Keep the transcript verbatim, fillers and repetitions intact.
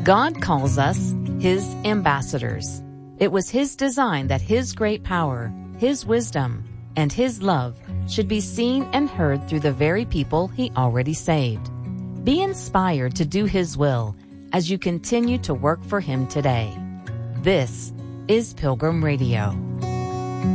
God calls us His ambassadors. It was His design that His great power, His wisdom, and His love should be seen and heard through the very people He already saved. Be inspired to do His will as you continue to work for Him today. This is Pilgrim Radio.